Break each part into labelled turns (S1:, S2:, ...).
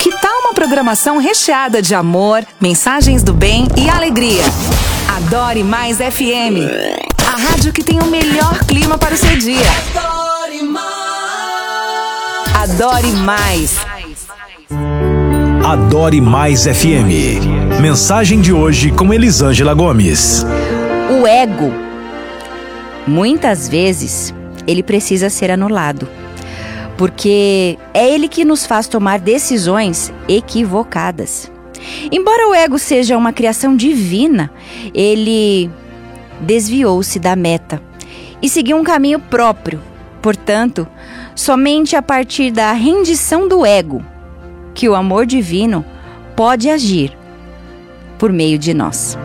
S1: Que tal uma programação recheada de amor, mensagens do bem e alegria? Adore Mais FM, a rádio que tem o melhor clima para o seu dia. Adore Mais.
S2: Adore Mais FM. Mensagem de hoje com Elisângela Gomes.
S3: O ego, muitas vezes, ele precisa ser anulado, porque é ele que nos faz tomar decisões equivocadas. Embora o ego seja uma criação divina, ele desviou-se da meta e seguiu um caminho próprio. Portanto, somente a partir da rendição do ego que o amor divino pode agir por meio de nós.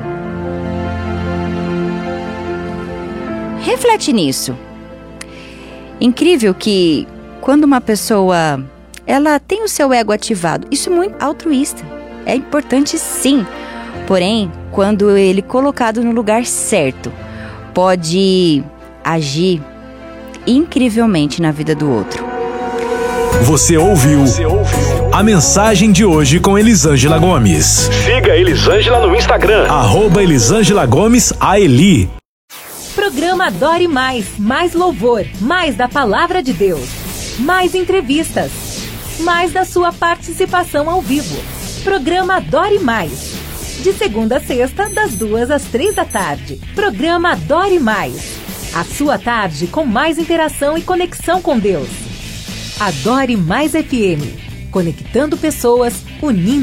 S3: Reflete nisso. Incrível que quando uma pessoa ela tem o seu ego ativado, isso é muito altruísta, é importante sim. Porém, quando ele colocado no lugar certo, pode agir incrivelmente na vida do outro.
S2: Você ouviu a mensagem de hoje com Elisângela Gomes. Siga Elisângela no Instagram, @Elisângela Gomes AELI.
S4: Programa Adore Mais, mais louvor, mais da Palavra de Deus, mais entrevistas, mais da sua participação ao vivo. Programa Adore Mais, de segunda a sexta, das 2 às 3 da tarde. Programa Adore Mais, a sua tarde com mais interação e conexão com Deus. Adore Mais FM, conectando pessoas, unindo